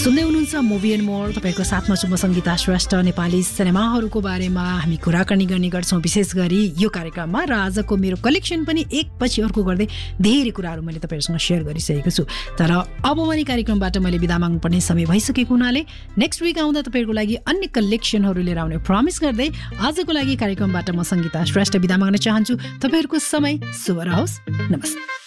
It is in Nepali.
सुन्दै हुनुहुन्छ मुभी एन्ड मोर। तपाईँको साथमा छु म सङ्गीता श्रेष्ठ। नेपाली सिनेमाहरूको बारेमा हामी कुराकानी गर्ने गर्छौँ विशेष गरी यो कार्यक्रममा, र आजको मेरो कलेक्सन पनि एकपछि अर्को गर्दै धेरै कुराहरू मैले तपाईँहरूसँग सेयर गरिसकेको छु। तर अब पनि कार्यक्रमबाट मैले बिदा माग्नुपर्ने समय भइसकेको हुनाले नेक्स्ट विक आउँदा तपाईँहरूको लागि अन्य कलेक्सनहरू लिएर आउने प्रमिस गर्दै आजको लागि कार्यक्रमबाट म सङ्गीता श्रेष्ठ बिदा माग्न चाहन्छु। तपाईँहरूको समय शुभ रहोस्। नमस्ते।